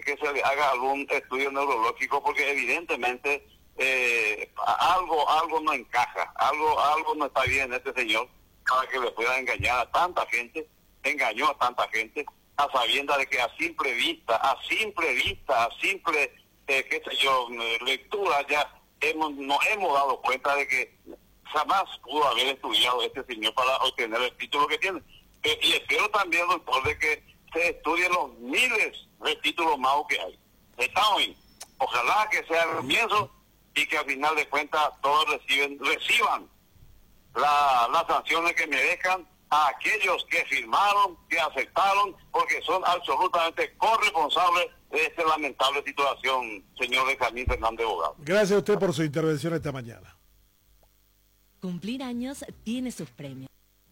que se le haga algún estudio neurológico, porque evidentemente algo no encaja, algo no está bien este señor para que le pueda engañar a tanta gente, engañó a tanta gente, a sabiendas de que a simple vista, a simple, qué sé yo, lectura ya nos hemos dado cuenta de que jamás pudo haber estudiado este señor para obtener el título que tiene. Y espero también, doctor, de que se estudien los miles de títulos más que hay. Estamos bien. Ojalá que sea el comienzo y que al final de cuentas todos reciban las sanciones que merezcan a aquellos que firmaron, que aceptaron, porque son absolutamente corresponsables de esta lamentable situación, señor Benjamín Fernández Bogado. Gracias a usted por su intervención esta mañana. Cumplir años tiene sus premios.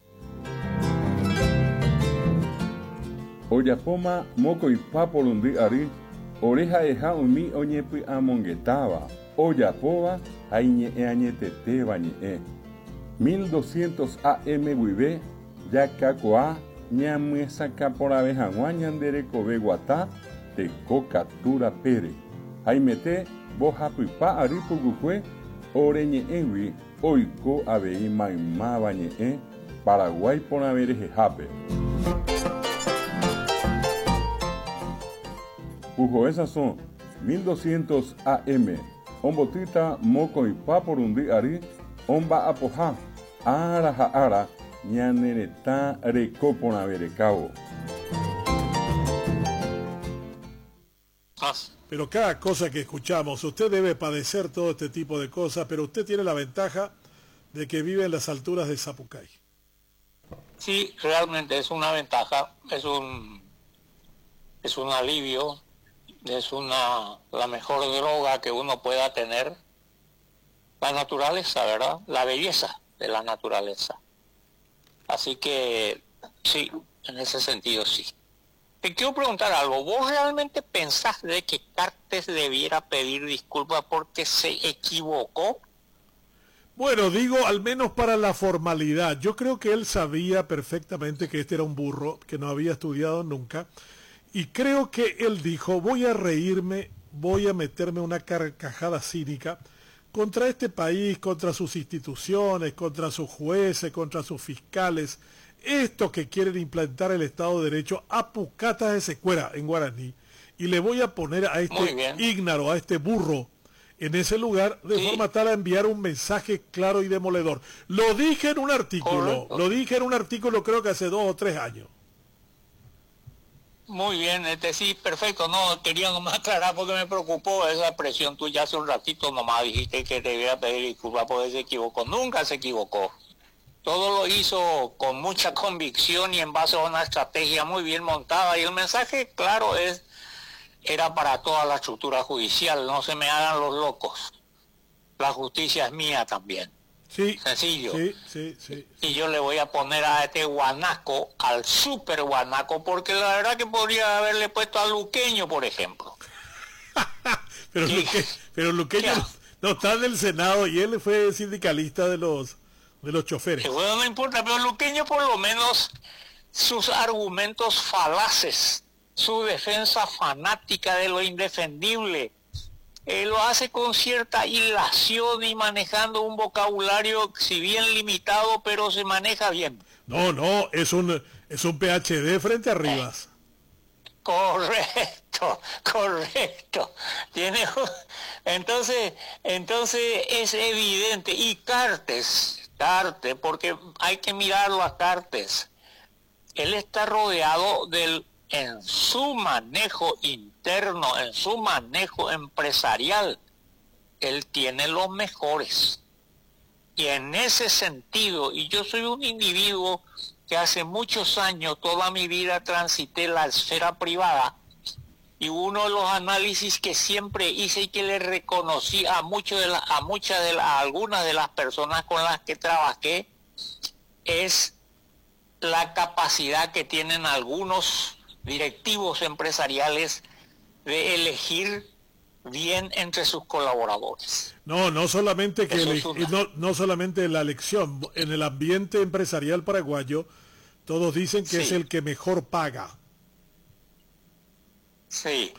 Oyapoma moko ipapolundi ari oreja eja umi oñepi amongetaba Oyapoba aiñe añetete bañe 1200 AM guibe yakakoa ñamuesa capora jaguá ñandere kobe guata teko captura pere aimete bojapipa ari pugukue oreñe ewi oiko avei maima bañe Paraguay ponavere jejape. Esas son 1200 AM. Ombotita moco y pa por un día ari. Omba apoja. Ara ñanereta recopona verecabo. Pero cada cosa que escuchamos, usted debe padecer todo este tipo de cosas, pero usted tiene la ventaja de que vive en las alturas de Zapucay. Sí, realmente es una ventaja, es un alivio. Es la mejor droga que uno pueda tener, la naturaleza, ¿verdad? La belleza de la naturaleza. Así que, sí, en ese sentido, sí. Te quiero preguntar algo. ¿Vos realmente pensás de que Cartes debiera pedir disculpas porque se equivocó? Bueno, digo, al menos para la formalidad. Yo creo que él sabía perfectamente que este era un burro, que no había estudiado nunca. Y creo que él dijo, voy a reírme, voy a meterme una carcajada cínica contra este país, contra sus instituciones, contra sus jueces, contra sus fiscales, estos que quieren implantar el Estado de Derecho a pucatas de secuera en guaraní, y le voy a poner a este ígnaro, a este burro, en ese lugar, de forma tal a enviar un mensaje claro y demoledor. Lo dije en un artículo, creo que hace 2 o 3 años. Muy bien, sí, perfecto. No, quería nomás aclarar porque me preocupó esa presión tuya hace un ratito. Nomás dijiste que debiera pedir disculpas porque se equivocó. Nunca se equivocó. Todo lo hizo con mucha convicción y en base a una estrategia muy bien montada. Y el mensaje, claro, era para toda la estructura judicial. No se me hagan los locos. La justicia es mía también. Sí, sencillo. Sí. Y yo le voy a poner a este guanaco, al super guanaco, porque la verdad que podría haberle puesto a Luqueño, por ejemplo. pero Luqueño no está en el Senado y él fue sindicalista de los choferes. Bueno, no importa, pero Luqueño por lo menos sus argumentos falaces, su defensa fanática de lo indefendible, lo hace con cierta hilación y manejando un vocabulario, si bien limitado, pero se maneja bien. No, es un PhD frente a Rivas. Correcto. Entonces es evidente. Y Cartes, porque hay que mirarlo a Cartes. Él está rodeado en su manejo interno, en su manejo empresarial, él tiene los mejores. Y en ese sentido, y yo soy un individuo que hace muchos años, toda mi vida transité la esfera privada, y uno de los análisis que siempre hice y que le reconocí a algunas de las personas con las que trabajé, es la capacidad que tienen algunos directivos empresariales de elegir bien entre sus colaboradores. No solamente no solamente la elección, en el ambiente empresarial paraguayo todos dicen que es el que mejor paga. Sí.